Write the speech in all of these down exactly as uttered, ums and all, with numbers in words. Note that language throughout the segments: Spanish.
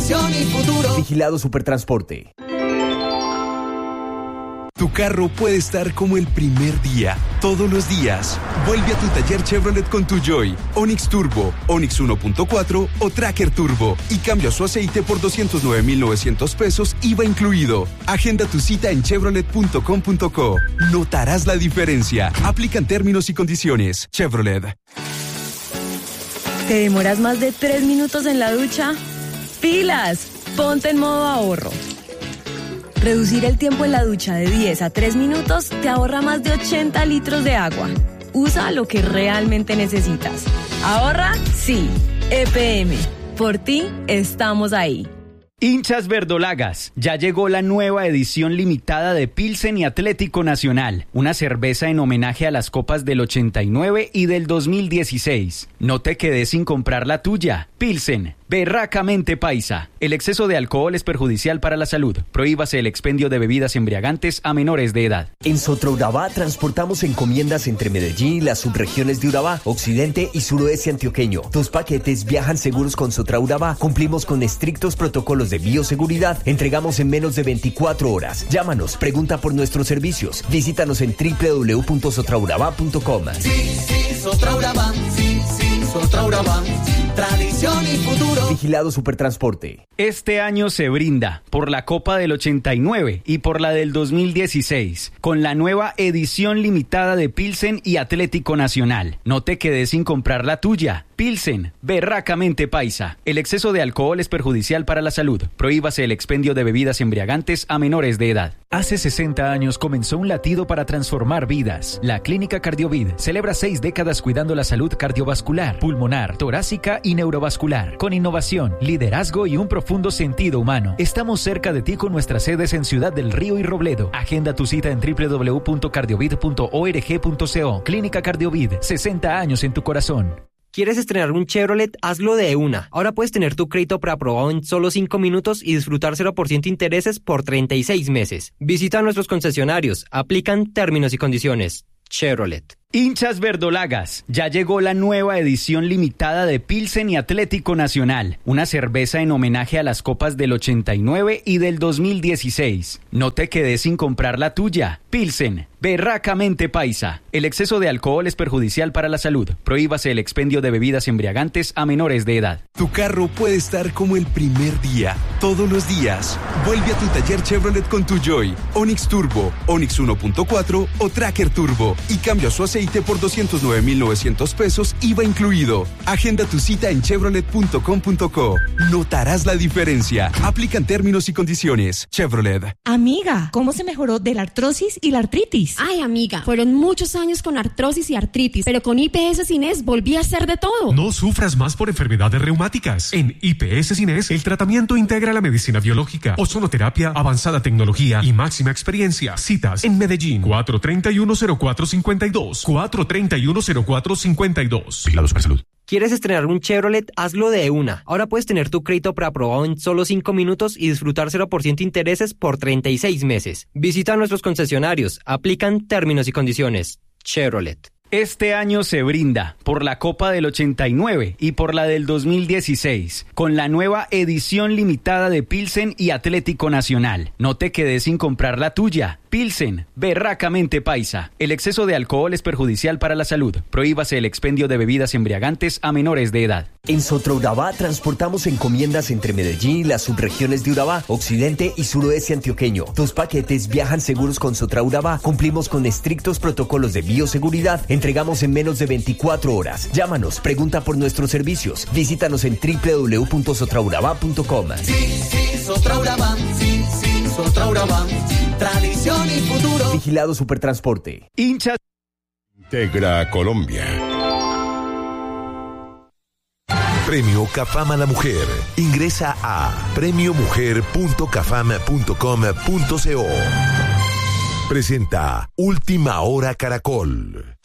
tradición y futuro. Vigilado Supertransporte. Tu carro puede estar como el primer día, todos los días. Vuelve a tu taller Chevrolet con tu Joy, Onix Turbo, Onix uno punto cuatro o Tracker Turbo y cambia su aceite por doscientos nueve mil novecientos pesos, I V A incluido. Agenda tu cita en chevrolet punto com punto co. Notarás la diferencia. Aplican términos y condiciones. Chevrolet. ¿Te demoras más de tres minutos en la ducha? ¡Pilas! Ponte en modo ahorro. Reducir el tiempo en la ducha de diez a tres minutos te ahorra más de ochenta litros de agua. Usa lo que realmente necesitas. ¿Ahorra? Sí. E P M. Por ti, estamos ahí. Hinchas verdolagas, ya llegó la nueva edición limitada de Pilsen y Atlético Nacional, una cerveza en homenaje a las copas del ochenta y nueve y del dos mil dieciséis. No te quedes sin comprar la tuya. Pilsen, berracamente paisa. El exceso de alcohol es perjudicial para la salud. Prohíbase el expendio de bebidas embriagantes a menores de edad. En Sotraurabá transportamos encomiendas entre Medellín y las subregiones de Urabá, occidente y suroeste antioqueño. Tus paquetes viajan seguros con Sotraurabá. Cumplimos con estrictos protocolos de bioseguridad. Entregamos en menos de veinticuatro horas. Llámanos, pregunta por nuestros servicios. Visítanos en doble u doble u doble u punto sotraurabá punto com. Sí, sí, Sotraurabá. Sí, sí, Sotraurabá. Tradición y futuro. Vigilado Supertransporte. Este año se brinda por la Copa del ochenta y nueve y por la del dos mil dieciséis, con la nueva edición limitada de Pilsen y Atlético Nacional. No te quedes sin comprar la tuya. Pilsen, berracamente paisa. El exceso de alcohol es perjudicial para la salud. Prohíbase el expendio de bebidas embriagantes a menores de edad. Hace sesenta años comenzó un latido para transformar vidas. La Clínica Cardiovid celebra seis décadas cuidando la salud cardiovascular, pulmonar, torácica y neurovascular. Con innovación, liderazgo y un profundo sentido humano. Estamos cerca de ti con nuestras sedes en Ciudad del Río y Robledo. Agenda tu cita en doble u doble u doble u punto cardiovid punto org punto co. Clínica Cardiovid, sesenta años en tu corazón. ¿Quieres estrenar un Chevrolet? Hazlo de una. Ahora puedes tener tu crédito preaprobado en solo cinco minutos y disfrutar cero por ciento intereses por treinta y seis meses. Visita nuestros concesionarios. Aplican términos y condiciones. Chevrolet. Hinchas verdolagas, ya llegó la nueva edición limitada de Pilsen y Atlético Nacional, una cerveza en homenaje a las copas del ochenta y nueve y del dos mil dieciséis. No te quedes sin comprar la tuya. Pilsen, berracamente paisa. El exceso de alcohol es perjudicial para la salud. Prohíbase el expendio de bebidas embriagantes a menores de edad. Tu carro puede estar como el primer día, todos los días. Vuelve a tu taller Chevrolet con tu Joy, Onix Turbo, Onix uno punto cuatro o Tracker Turbo y cambia su aceite por doscientos nueve mil novecientos pesos, I V A incluido. Agenda tu cita en chevrolet punto com punto co. Notarás la diferencia. Aplican términos y condiciones. Chevrolet. Amiga, ¿cómo se mejoró de la artrosis y la artritis? Ay, amiga, fueron muchos años con artrosis y artritis, pero con I P S Cines volví a hacer de todo. No sufras más por enfermedades reumáticas. En I P S Cines, el tratamiento integra la medicina biológica, ozonoterapia, avanzada tecnología y máxima experiencia. Citas en Medellín, cuatro tres uno cero cuatro cinco dos. cuatro tres uno cero cuatro cinco dos. Vigilado Supersalud. ¿Quieres estrenar un Chevrolet? Hazlo de una. Ahora puedes tener tu crédito preaprobado en solo cinco minutos y disfrutar cero por ciento intereses por treinta y seis meses. Visita nuestros concesionarios. Aplican términos y condiciones. Chevrolet. Este año se brinda por la Copa del ochenta y nueve y por la del dos mil dieciséis, con la nueva edición limitada de Pilsen y Atlético Nacional. No te quedes sin comprar la tuya. Pilsen, berracamente paisa. El exceso de alcohol es perjudicial para la salud. Prohíbase el expendio de bebidas embriagantes a menores de edad. En Sotraurabá transportamos encomiendas entre Medellín y las subregiones de Urabá, occidente y suroeste antioqueño. Tus paquetes viajan seguros con Sotraurabá. Cumplimos con estrictos protocolos de bioseguridad. Entregamos en menos de veinticuatro horas. Llámanos, pregunta por nuestros servicios. Visítanos en doble u doble u doble u punto sotraurabá punto com. Sí, sí, Sotraurabá. Sí, sí, Sotraurabá. Tradición y futuro. Vigilado Supertransporte. Hinchas. Integra Colombia. Premio Cafam a la Mujer. Ingresa a premio mujer punto cafam punto com punto co. Presenta Última Hora Caracol.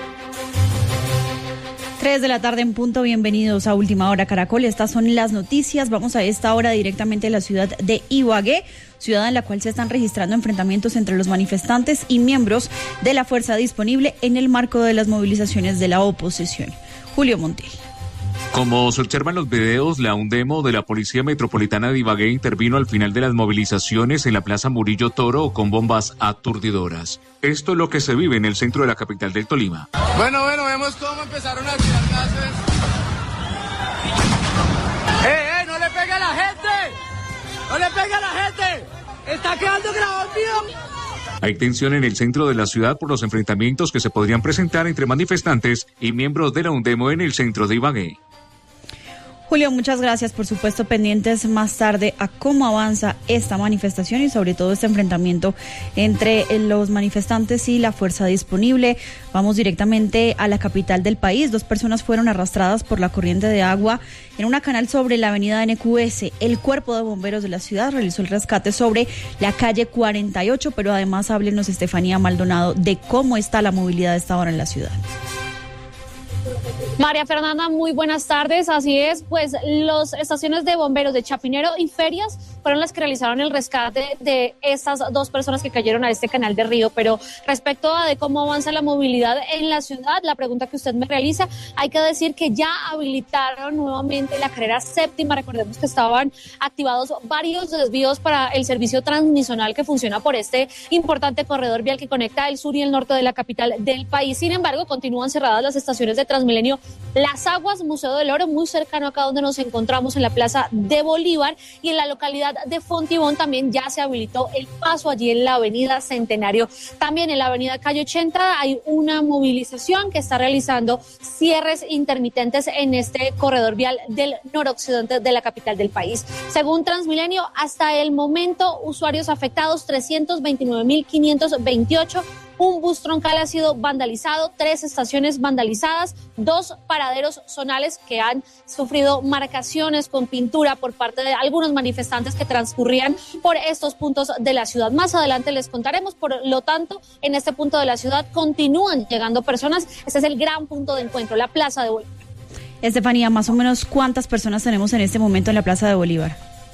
tres de la tarde en punto, bienvenidos a Última Hora Caracol. Estas son las noticias. Vamos a esta hora directamente a la ciudad de Ibagué, ciudad en la cual se están registrando enfrentamientos entre los manifestantes y miembros de la Fuerza Disponible en el marco de las movilizaciones de la oposición. Julio Montiel. Como se observa en los videos, la UNDEMO de la Policía Metropolitana de Ibagué intervino al final de las movilizaciones en la Plaza Murillo Toro con bombas aturdidoras. Esto es lo que se vive en el centro de la capital del Tolima. Bueno, bueno, vemos cómo empezaron a tirar gases. ¡Eh, eh! ¡No le pegue a la gente! ¡No le pegue a la gente! ¡Está quedando grabado el video! Hay tensión en el centro de la ciudad por los enfrentamientos que se podrían presentar entre manifestantes y miembros de la UNDEMO en el centro de Ibagué. Julio, muchas gracias. Por supuesto, pendientes más tarde a cómo avanza esta manifestación y sobre todo este enfrentamiento entre los manifestantes y la fuerza disponible. Vamos directamente a la capital del país. Dos personas fueron arrastradas por la corriente de agua en una canal sobre la avenida N Q S. El cuerpo de bomberos de la ciudad realizó el rescate sobre la calle cuarenta y ocho, pero además háblenos, Estefanía Maldonado, de cómo está la movilidad a esta hora en la ciudad. María Fernanda, muy buenas tardes. Así es, pues las estaciones de bomberos de Chapinero y Ferias fueron las que realizaron el rescate de estas dos personas que cayeron a este canal de río. Pero respecto a de cómo avanza la movilidad en la ciudad, la pregunta que usted me realiza, hay que decir que ya habilitaron nuevamente la carrera séptima. Recordemos que estaban activados varios desvíos para el servicio transmisional que funciona por este importante corredor vial que conecta el sur y el norte de la capital del país. Sin embargo, continúan cerradas las estaciones de Transmilenio Las Aguas, Museo del Oro, muy cercano acá donde nos encontramos en la Plaza de Bolívar, y en la localidad de Fontibón también ya se habilitó el paso allí en la avenida Centenario. También en la avenida Calle ochenta hay una movilización que está realizando cierres intermitentes en este corredor vial del noroccidente de la capital del país. Según Transmilenio, hasta el momento usuarios afectados trescientos veintinueve mil quinientos veintiocho. Un bus troncal ha sido vandalizado, tres estaciones vandalizadas, dos paraderos zonales que han sufrido marcaciones con pintura por parte de algunos manifestantes que transcurrían por estos puntos de la ciudad. Más adelante les contaremos. Por lo tanto, en este punto de la ciudad continúan llegando personas. Este es el gran punto de encuentro, la Plaza de Bolívar. Estefanía, más o menos, ¿cuántas personas tenemos en este momento en la Plaza de Bolívar?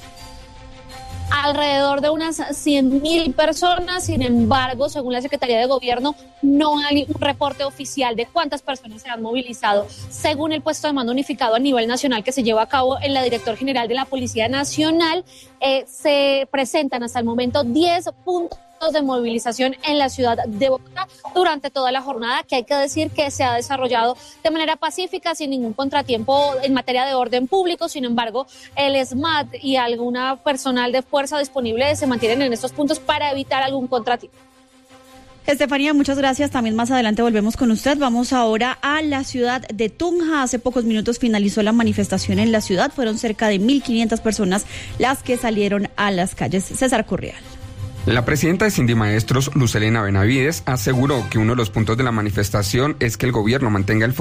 Alrededor de unas cien mil personas. Sin embargo, según la Secretaría de Gobierno, no hay un reporte oficial de cuántas personas se han movilizado. Según el puesto de mando unificado a nivel nacional que se lleva a cabo en la Dirección General de la Policía Nacional, eh, se presentan hasta el momento diez puntos de movilización en la ciudad de Bogotá durante toda la jornada, que hay que decir que se ha desarrollado de manera pacífica, sin ningún contratiempo en materia de orden público. Sin embargo, el SMAT y alguna personal de fuerza disponible se mantienen en estos puntos para evitar algún contratiempo. Estefanía, muchas gracias. También más adelante volvemos con usted. Vamos ahora a la ciudad de Tunja. Hace pocos minutos finalizó la manifestación en la ciudad. Fueron cerca de mil quinientas personas las que salieron a las calles. César Correal. La presidenta de Sindimaestros, Luz Helena Benavides, aseguró que uno de los puntos de la manifestación es que el gobierno mantenga el foco